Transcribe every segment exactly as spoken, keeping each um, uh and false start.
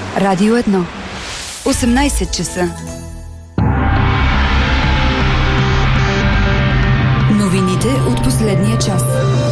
Радио едно. осемнайсет часа. Новините от последния час.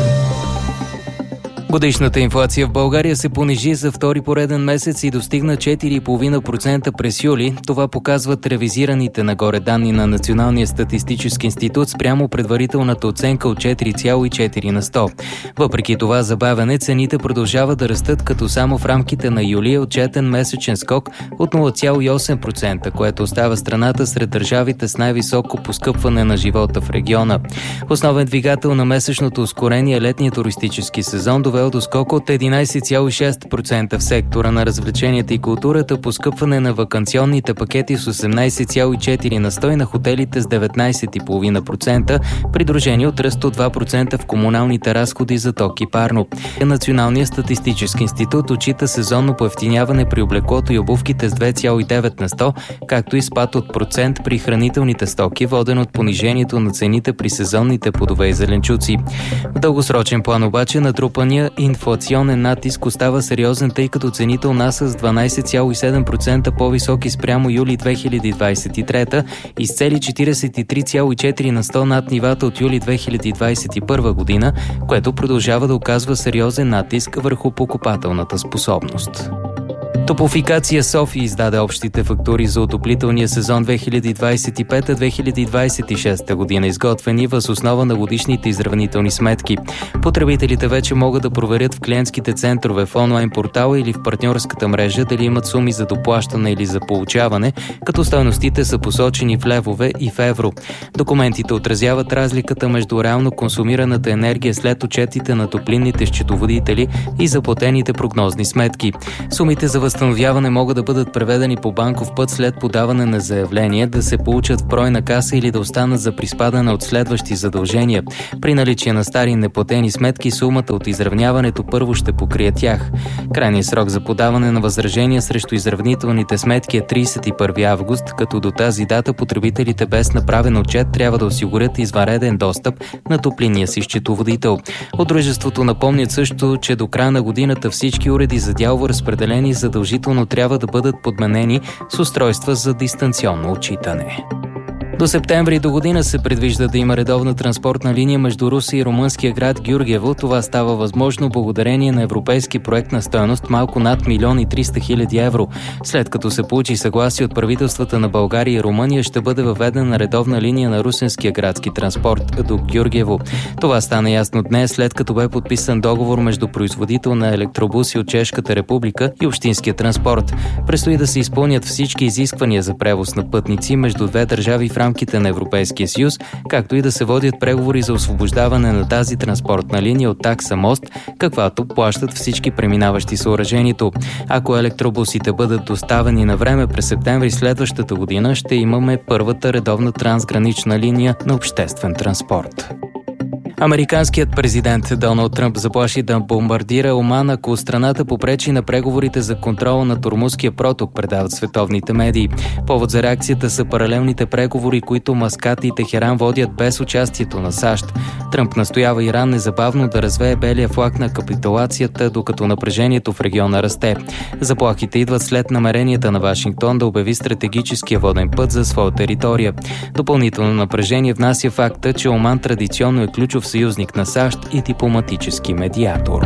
Годишната инфлация в България се понижи за втори пореден месец и достигна четири цяло и пет процента през юли. Това показват ревизираните нагоре данни на Националния статистически институт спрямо предварителната оценка от четири цяло и четири на сто. Въпреки това забавяне, цените продължават да растат, като само в рамките на юли е отчетен месечен скок от нула цяло и осем процента, което остава страната сред държавите с най-високо поскъпване на живота в региона. Основен двигател на месечното ускорение е летният туристически сезон, довел до скок от единайсет цяло и шест процента в сектора на развлеченията и културата, поскъпване на ваканционните пакети с осемнайсет цяло и четири на сто и на хотелите с деветнайсет цяло и пет процента, придружени от ръст от два процента в комуналните разходи за ток и парно. Националният статистически институт отчита сезонно поевтиняване при облеклото и обувките с две цяло и девет на сто, както и спад от процент при хранителните стоки, воден от понижението на цените при сезонните плодове и зеленчуци. В дългосрочен план обаче натрупания инфлационен натиск остава сериозен, тъй като цените у нас са с дванайсет цяло и седем процента по-високи спрямо юли две хиляди двайсет и трета и с цели четирийсет и три цяло и четири на сто над нивата от юли две хиляди двайсет и първа година, което продължава да оказва сериозен натиск върху покупателната способност. Топлофикация София издаде общите фактури за отоплителния сезон две хиляди двайсет и пета - две хиляди двайсет и шеста година, изготвени въз основа на годишните изравнителни сметки. Потребителите вече могат да проверят в клиентските центрове, в онлайн портала или в партньорската мрежа дали имат суми за доплащане или за получаване, като стойностите са посочени в левове и в евро. Документите отразяват разликата между реално консумираната енергия след отчетите на топлинните счетоводители и заплатените прогнозни сметки. Сумите за възстановяване могат да бъдат преведени по банков път след подаване на заявление, да се получат в брой на каса или да останат за приспадане от следващи задължения. При наличие на стари неплатени сметки, сумата от изравняването първо ще покрие тях. Крайният срок за подаване на възражения срещу изравнителните сметки е трийсет и първи август, като до тази дата потребителите без направен отчет трябва да осигурят извънреден достъп на топлинния си счетоводител. От дружеството напомнят също, че до края на годината всички уреди за дялово разпределени задължително трябва да бъдат подменени с устройства за дистанционно отчитане. До септември до година се предвижда да има редовна транспортна линия между Русе и румънския град Гюргево. Това става възможно благодарение на европейски проект на стойност малко над милион и триста хиляди евро. След като се получи съгласие от правителствата на България и Румъния, ще бъде въведена редовна линия на русенския градски транспорт до Гюргево. Това стана ясно днес, след като бе подписан договор между производител на електробуси от Чешката република и общинския транспорт. Предстои да се изпълнят всички изисквания за превоз на пътници между две държави в рамките на Европейския съюз, както и да се водят преговори за освобождаване на тази транспортна линия от такса мост, каквато плащат всички преминаващи съоръжението. Ако електробусите бъдат доставени на време през септември следващата година, ще имаме първата редовна трансгранична линия на обществен транспорт. Американският президент Доналд Тръмп заплаши да бомбардира Оман, ако страната попречи на преговорите за контрола на Ормузския проток, предават световните медии. Повод за реакцията са паралелните преговори, които Маскат и Техеран водят без участието на САЩ. Тръмп настоява Иран незабавно да развее белия флаг на капитулацията, докато напрежението в региона расте. Заплахите идват след намеренията на Вашингтон да обяви стратегическия воден път за своя територия. Допълнително напрежение внася факта, че Оман традиционно е ключов съюзник на САЩ и дипломатически медиатор.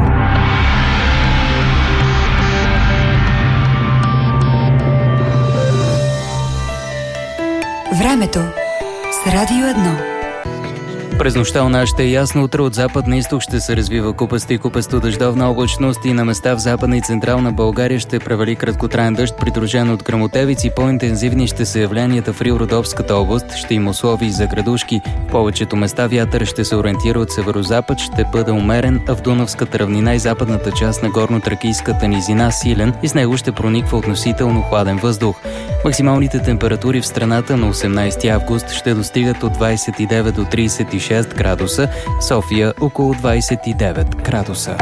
Времето с Радио едно. През нощта у нас ще е ясно, утре от запад на изток ще се развива купаста и купесто дъждовна облачност и на места в Западна и Централна България ще превали краткотраен дъжд, придружен от гръмотевици. По-интензивни ще са явленията в Ривнодолската област, ще има условия за градушки. В повечето места вятър ще се ориентира от северозапад, ще бъде умерен, а в Дунавската равнина и западната част на горно-тракийската низина силен и с него ще прониква относително хладен въздух. Максималните температури в страната на осемнайсети август ще достигат от двайсет и девет до трийсет и шест градуса, София около двайсет и девет градуса.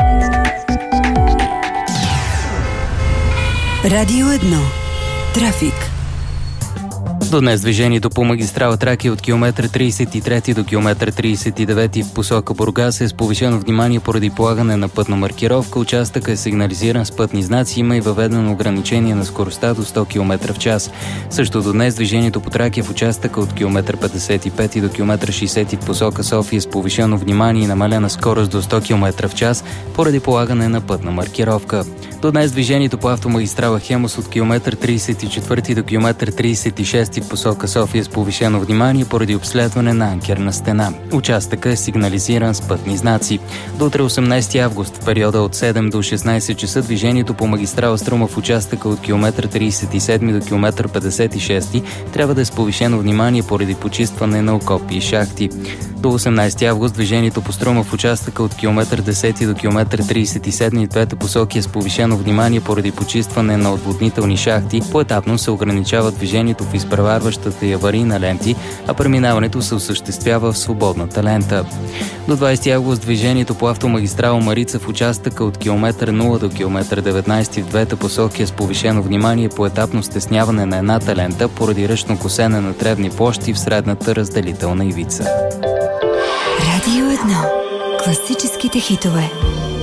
Радио едно. Трафик. До днес движението по магистрала Тракия от километър тридесет и трети до километър тридесет и девети в посока Бургас е с повишено внимание поради полагане на пътна маркировка. Участъкът е сигнализиран с пътни знаци, има и въведено ограничение на скоростта до сто километра в час. Също до днес движението по Тракия в участъка от километър петдесет и пети до километър шейсети в посока София с повишено внимание и намалена скорост до сто километра в час поради полагане на пътна маркировка. До днес движението по автомагистрала Хемус от километър тридесет и четвърти до километър тридесет и шести в посока София с повишено внимание поради обследване на анкерна стена. Участъкът е сигнализиран с пътни знаци. До утре осемнайсети август в периода от седем до шестнайсет часа движението по магистрала Струма в участъка от километър тридесет и седми до километър петдесет и шести трябва да е с повишено внимание поради почистване на окопи и шахти. До осемнайсети август движението по Струма в участъка от километър десети до километър тридесет и седми в двете посоки е с повишено внимание поради почистване на отводнителни шахти. Поетапно се ограничава движението в изпреварващата и аварийна ленти, а преминаването се осъществява в свободната лента. До двайсети август движението по автомагистрала Марица в участъка от километър нула до километър деветнайсети в двете посоки е с повишено внимание поетапно стесняване на едната лента поради ръчно косене на тревни площи в средната разделителна ивица. Радио едно. Класическите хитове.